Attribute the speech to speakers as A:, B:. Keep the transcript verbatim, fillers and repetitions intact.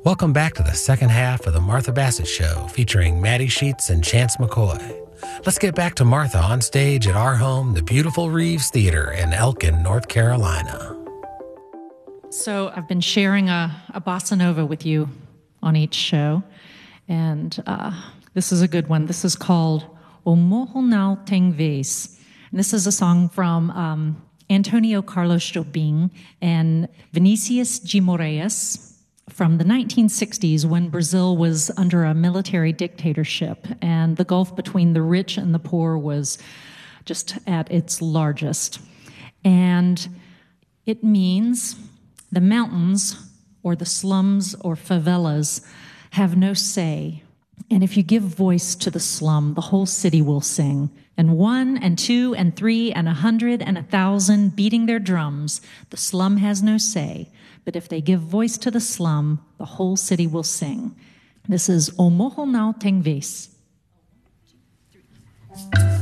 A: Welcome back to the second half of the Martha Bassett Show, featuring Maddie Sheets and Chance McCoy. Let's get back to Martha on stage at our home, the beautiful Reeves Theater in Elkin, North Carolina.
B: So I've been sharing a, a bossa nova with you on each show, and uh, this is a good one. This is called O Morro Não Tem Vez. And this is a song from um, Antonio Carlos Jobim and Vinicius de Moraes, from the nineteen sixties, when Brazil was under a military dictatorship and the gulf between the rich and the poor was just at its largest. And it means the mountains or the slums or favelas have no say. And if you give voice to the slum, the whole city will sing. And one and two and three and a hundred and a thousand beating their drums, the slum has no say. But if they give voice to the slum, the whole city will sing. This is O Morro Não Tem Vez.